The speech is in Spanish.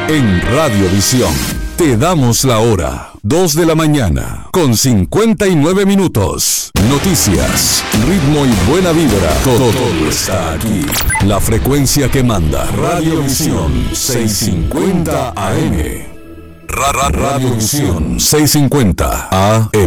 En Radiovisión te damos la hora. 2 de la mañana, con 59 minutos. Noticias, ritmo y buena vibra. Todo está aquí. La frecuencia que manda. Radiovisión 650 AM. Radiovisión 650 AM.